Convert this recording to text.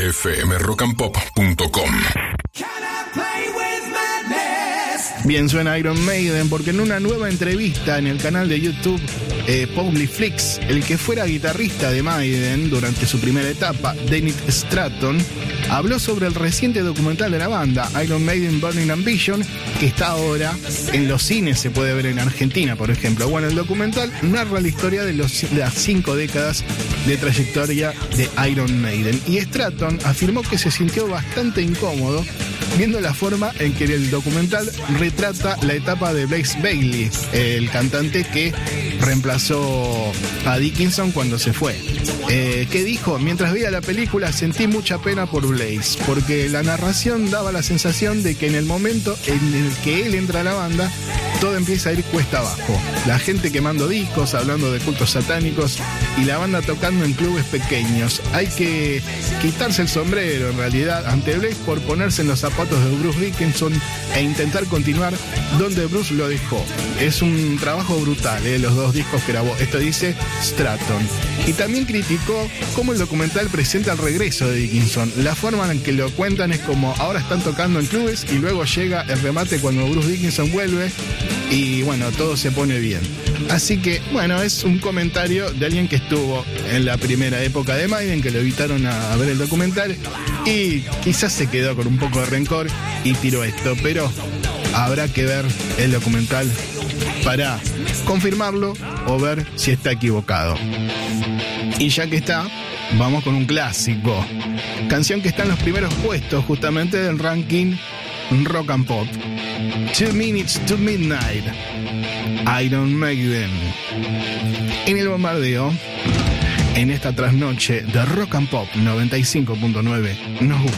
fmrockandpop.com. Bien, suena Iron Maiden porque en una nueva entrevista en el canal de YouTube Publiflix, el que fuera guitarrista de Maiden durante su primera etapa, Dennis Stratton, habló sobre el reciente documental de la banda, Iron Maiden Burning Ambition, que está ahora en los cines, se puede ver en Argentina, por ejemplo. Bueno, el documental narra la historia de las 5 décadas de trayectoria de Iron Maiden. Y Stratton afirmó que se sintió bastante incómodo viendo la forma en que el documental retrata la etapa de Blaze Bayley, el cantante que reemplazó a Dickinson cuando se fue. Que dijo: mientras veía la película sentí mucha pena por Blaze, porque la narración daba la sensación de que en el momento en el que él entra a la banda, todo empieza a ir cuesta abajo. La gente quemando discos, hablando de cultos satánicos y la banda tocando en clubes pequeños. Hay que quitarse el sombrero en realidad ante Blaze por ponerse en los zapatos de Bruce Dickinson e intentar continuar donde Bruce lo dejó. Es un trabajo brutal, los 2 discos que grabó. Esto dice Stratton. Y también criticó cómo el documental presenta el regreso de Dickinson. La forma en que lo cuentan es como ahora están tocando en clubes y luego llega el remate cuando Bruce Dickinson vuelve y bueno, todo se pone bien. Así que bueno, es un comentario de alguien que estuvo en la primera época de Maiden, que lo invitaron a ver el documental y quizás se quedó con un poco de rencor y tiró esto, pero habrá que ver el documental para confirmarlo o ver si está equivocado. Y ya que está, vamos con un clásico, canción que está en los primeros puestos justamente del ranking Rock and Pop. 2 Minutes to Midnight, Iron Maiden. En el bombardeo, en esta trasnoche de Rock and Pop 95.9, nos gusta.